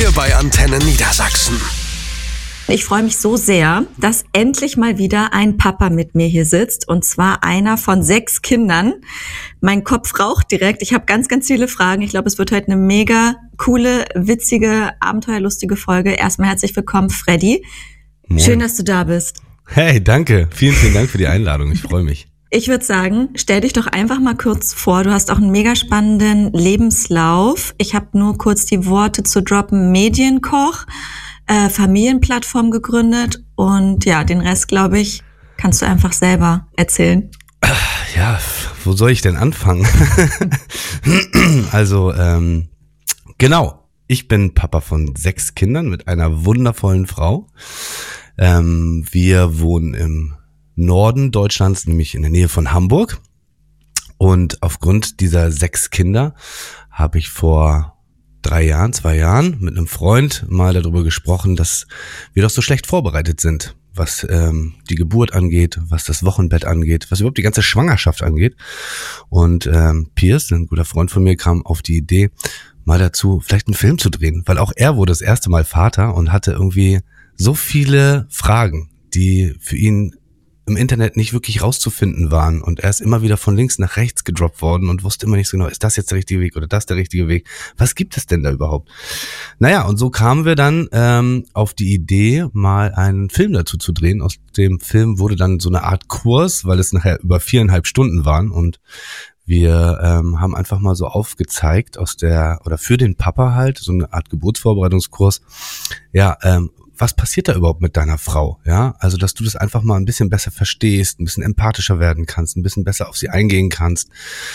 hier bei Antenne Niedersachsen. Ich freue mich so sehr, dass endlich mal wieder ein Papa mit mir hier sitzt, und zwar einer von 6 Kindern. Mein Kopf raucht direkt. Ich habe ganz, ganz viele Fragen. Ich glaube, es wird heute eine mega coole, witzige, abenteuerlustige Folge. Erstmal herzlich willkommen, Freddy. Moin. Schön, dass du da bist. Hey, danke. Vielen, vielen Dank für die Einladung. Ich freue mich. Ich würde sagen, stell dich doch einfach mal kurz vor. Du hast auch einen mega spannenden Lebenslauf. Ich habe nur kurz die Worte zu droppen. Medienkoch, Familienplattform gegründet, und ja, den Rest, glaube ich, kannst du einfach selber erzählen. Ja, wo soll ich denn anfangen? Also, genau. Ich bin Papa von 6 Kindern mit einer wundervollen Frau. Wir wohnen im Norden Deutschlands, nämlich in der Nähe von Hamburg. Und aufgrund dieser 6 Kinder habe ich vor 2 Jahren mit einem Freund mal darüber gesprochen, dass wir doch so schlecht vorbereitet sind, was die Geburt angeht, was das Wochenbett angeht, was überhaupt die ganze Schwangerschaft angeht. Und Piers, ein guter Freund von mir, kam auf die Idee, mal dazu vielleicht einen Film zu drehen, weil auch er wurde das erste Mal Vater und hatte irgendwie so viele Fragen, die für ihn im Internet nicht wirklich rauszufinden waren, und er ist immer wieder von links nach rechts gedroppt worden und wusste immer nicht so genau, ist das jetzt der richtige Weg oder das der richtige Weg? Was gibt es denn da überhaupt? Naja, und so kamen wir dann auf die Idee, mal einen Film dazu zu drehen. Aus dem Film wurde dann so eine Art Kurs, weil es nachher über 4,5 Stunden waren, und wir haben einfach mal so aufgezeigt für den Papa halt, so eine Art Geburtsvorbereitungskurs, ja, was passiert da überhaupt mit deiner Frau? Ja, also, dass du das einfach mal ein bisschen besser verstehst, ein bisschen empathischer werden kannst, ein bisschen besser auf sie eingehen kannst,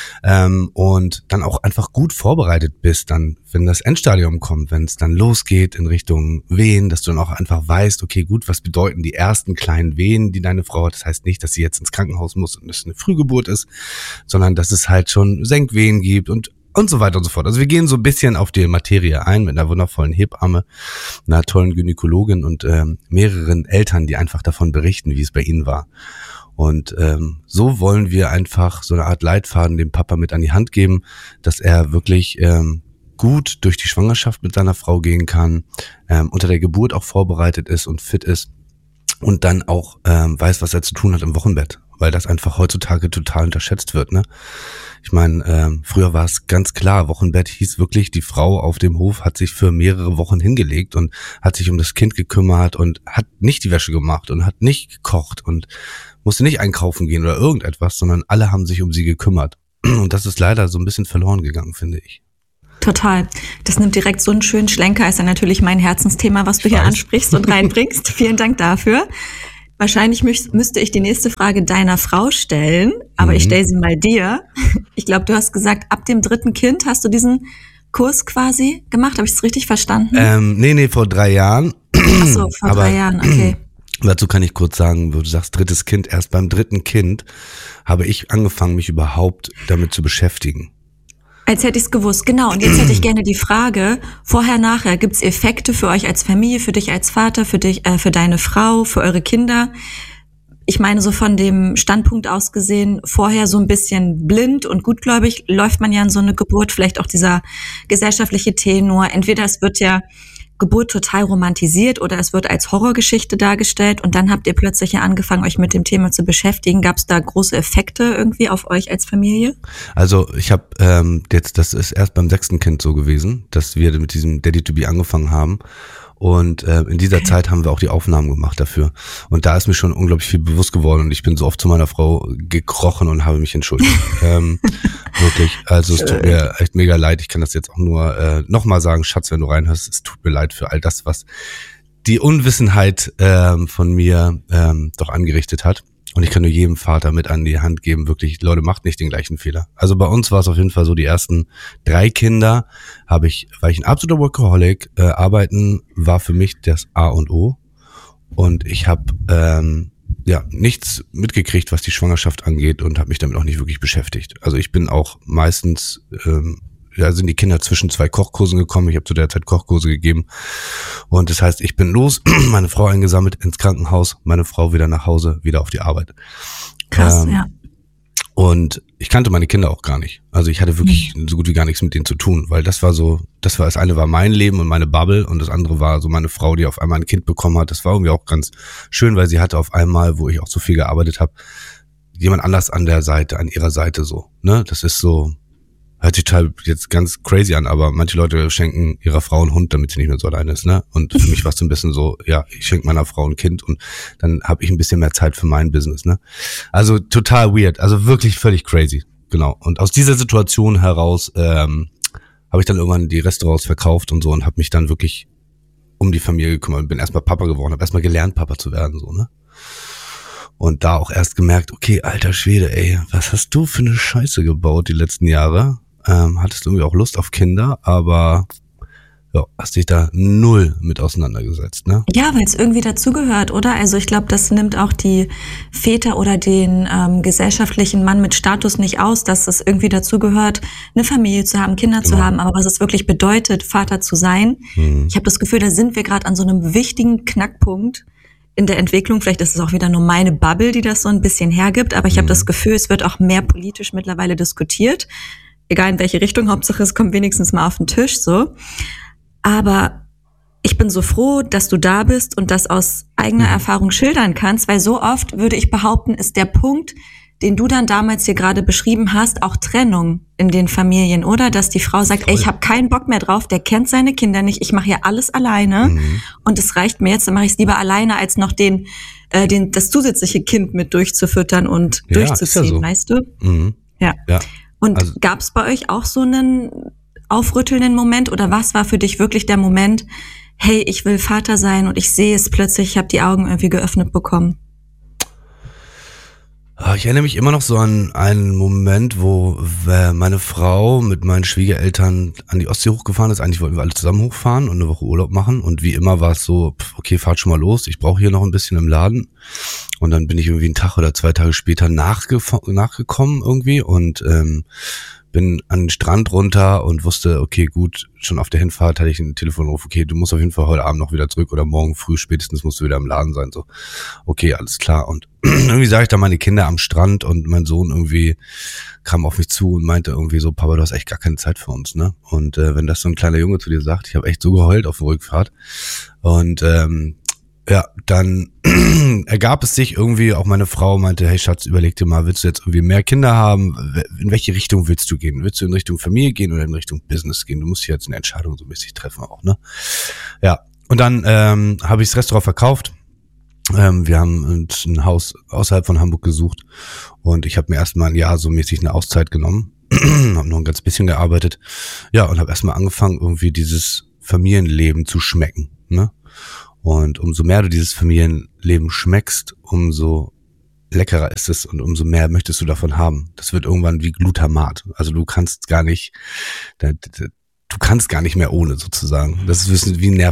und dann auch einfach gut vorbereitet bist, dann, wenn das Endstadium kommt, wenn es dann losgeht in Richtung Wehen, dass du dann auch einfach weißt, okay, gut, was bedeuten die ersten kleinen Wehen, die deine Frau hat? Das heißt nicht, dass sie jetzt ins Krankenhaus muss und es eine Frühgeburt ist, sondern dass es halt schon Senkwehen gibt und so weiter und so fort. Also wir gehen so ein bisschen auf die Materie ein mit einer wundervollen Hebamme, einer tollen Gynäkologin und mehreren Eltern, die einfach davon berichten, wie es bei ihnen war. Und so wollen wir einfach so eine Art Leitfaden dem Papa mit an die Hand geben, dass er wirklich gut durch die Schwangerschaft mit seiner Frau gehen kann, unter der Geburt auch vorbereitet ist und fit ist und dann auch weiß, was er zu tun hat im Wochenbett, weil das einfach heutzutage total unterschätzt wird, ne? Ich meine, früher war es ganz klar, Wochenbett hieß wirklich, die Frau auf dem Hof hat sich für mehrere Wochen hingelegt und hat sich um das Kind gekümmert und hat nicht die Wäsche gemacht und hat nicht gekocht und musste nicht einkaufen gehen oder irgendetwas, sondern alle haben sich um sie gekümmert. Und das ist leider so ein bisschen verloren gegangen, finde ich. Total. Das nimmt direkt so einen schönen Schlenker. Ist ja natürlich mein Herzensthema, was du hier ansprichst und reinbringst. Vielen Dank dafür. Wahrscheinlich müsste ich die nächste Frage deiner Frau stellen, aber ich stelle sie mal dir. Ich glaube, du hast gesagt, ab dem 3. Kind hast du diesen Kurs quasi gemacht. Habe ich es richtig verstanden? Nee, vor 3 Jahren. Ach so, vor 3 Jahren, okay. Dazu kann ich kurz sagen, wo du sagst, 3. Kind, erst beim 3. Kind habe ich angefangen, mich überhaupt damit zu beschäftigen. Als hätte ich es gewusst, genau. Und jetzt hätte ich gerne die Frage, vorher, nachher, gibt es Effekte für euch als Familie, für dich als Vater, für deine Frau, für eure Kinder? Ich meine, so von dem Standpunkt aus gesehen, vorher so ein bisschen blind und gutgläubig läuft man ja in so eine Geburt, vielleicht auch dieser gesellschaftliche Tenor. Entweder es wird ja Geburt total romantisiert oder es wird als Horrorgeschichte dargestellt, und dann habt ihr plötzlich ja angefangen, euch mit dem Thema zu beschäftigen. Gab es da große Effekte irgendwie auf euch als Familie? Also ich habe das ist erst beim 6. Kind so gewesen, dass wir mit diesem Daddy-to-be angefangen haben. Und in dieser Zeit haben wir auch die Aufnahmen gemacht dafür. Und da ist mir schon unglaublich viel bewusst geworden. Und ich bin so oft zu meiner Frau gekrochen und habe mich entschuldigt. Wirklich. Also es tut mir echt mega leid. Ich kann das jetzt auch nur nochmal sagen, Schatz, wenn du reinhörst, es tut mir leid für all das, was die Unwissenheit von mir doch angerichtet hat. Und ich kann nur jedem Vater mit an die Hand geben, wirklich, Leute, macht nicht den gleichen Fehler. Also bei uns war es auf jeden Fall so, die ersten 3 Kinder war ich ein absoluter Workaholic. Arbeiten war für mich das A und O. Und ich habe nichts mitgekriegt, was die Schwangerschaft angeht, und habe mich damit auch nicht wirklich beschäftigt. Also ich bin auch meistens sind die Kinder zwischen 2 Kochkursen gekommen. Ich habe zu der Zeit Kochkurse gegeben. Und das heißt, ich bin los, meine Frau eingesammelt ins Krankenhaus, meine Frau wieder nach Hause, wieder auf die Arbeit. Krass, ja. Und ich kannte meine Kinder auch gar nicht. Also ich hatte wirklich so gut wie gar nichts mit denen zu tun, weil das eine war mein Leben und meine Bubble und das andere war so meine Frau, die auf einmal ein Kind bekommen hat. Das war irgendwie auch ganz schön, weil sie hatte auf einmal, wo ich auch so viel gearbeitet habe, jemand anders an ihrer Seite so. Ne, das ist so, hört sich total jetzt ganz crazy an, aber manche Leute schenken ihrer Frau einen Hund, damit sie nicht mehr so alleine ist, ne? Und für mich war es so ein bisschen so, ja, ich schenke meiner Frau ein Kind und dann habe ich ein bisschen mehr Zeit für mein Business, ne? Also total weird, also wirklich völlig crazy, genau. Und aus dieser Situation heraus habe ich dann irgendwann die Restaurants verkauft und so und habe mich dann wirklich um die Familie gekümmert und bin erstmal Papa geworden, habe erstmal gelernt, Papa zu werden, so, ne? Und da auch erst gemerkt, okay, alter Schwede, ey, was hast du für eine Scheiße gebaut die letzten Jahre? Hattest du irgendwie auch Lust auf Kinder, aber ja, hast dich da null mit auseinandergesetzt, ne? Ja, weil es irgendwie dazugehört, oder? Also ich glaube, das nimmt auch die Väter oder den gesellschaftlichen Mann mit Status nicht aus, dass es irgendwie dazugehört, eine Familie zu haben, Kinder zu haben. Aber was es wirklich bedeutet, Vater zu sein, ich habe das Gefühl, da sind wir gerade an so einem wichtigen Knackpunkt in der Entwicklung. Vielleicht ist es auch wieder nur meine Bubble, die das so ein bisschen hergibt, aber ich habe das Gefühl, es wird auch mehr politisch mittlerweile diskutiert. Egal in welche Richtung, Hauptsache es kommt wenigstens mal auf den Tisch, so. Aber ich bin so froh, dass du da bist und das aus eigener Erfahrung schildern kannst, weil so oft, würde ich behaupten, ist der Punkt, den du dann damals hier gerade beschrieben hast, auch Trennung in den Familien, oder? Dass die Frau sagt, ey, ich habe keinen Bock mehr drauf, der kennt seine Kinder nicht, ich mache ja alles alleine und es reicht mir jetzt, dann mache ich es lieber alleine, als noch das zusätzliche Kind mit durchzufüttern und durchzuziehen, ja so. Weißt du? Ja. Und also, gab es bei euch auch so einen aufrüttelnden Moment oder was war für dich wirklich der Moment, hey, ich will Vater sein und ich sehe es plötzlich, ich habe die Augen irgendwie geöffnet bekommen? Ich erinnere mich immer noch so an einen Moment, wo meine Frau mit meinen Schwiegereltern an die Ostsee hochgefahren ist. Eigentlich wollten wir alle zusammen hochfahren und eine Woche Urlaub machen. Und wie immer war es so, okay, fahrt schon mal los. Ich brauche hier noch ein bisschen im Laden. Und dann bin ich irgendwie einen Tag oder 2 Tage später nachgekommen irgendwie und bin an den Strand runter und wusste, okay, gut, schon auf der Hinfahrt hatte ich einen Telefonruf, okay, du musst auf jeden Fall heute Abend noch wieder zurück oder morgen früh spätestens musst du wieder im Laden sein, so. Okay, alles klar. Und irgendwie sah ich da meine Kinder am Strand und mein Sohn irgendwie kam auf mich zu und meinte irgendwie so, Papa, du hast echt gar keine Zeit für uns, ne? Und wenn das so ein kleiner Junge zu dir sagt, ich habe echt so geheult auf der Rückfahrt und ja, dann ergab es sich irgendwie, auch meine Frau meinte, hey Schatz, überleg dir mal, willst du jetzt irgendwie mehr Kinder haben? In welche Richtung willst du gehen? Willst du in Richtung Familie gehen oder in Richtung Business gehen? Du musst hier jetzt eine Entscheidung so mäßig treffen auch, ne? Ja, und dann habe ich das Restaurant verkauft. Wir haben uns ein Haus außerhalb von Hamburg gesucht und ich habe mir erstmal ein Jahr so mäßig eine Auszeit genommen, habe noch ein ganz bisschen gearbeitet, ja, und habe erstmal angefangen, irgendwie dieses Familienleben zu schmecken, ne? Und umso mehr du dieses Familienleben schmeckst, umso leckerer ist es und umso mehr möchtest du davon haben. Das wird irgendwann wie Glutamat. Also du kannst gar nicht mehr ohne sozusagen. Das ist wie ein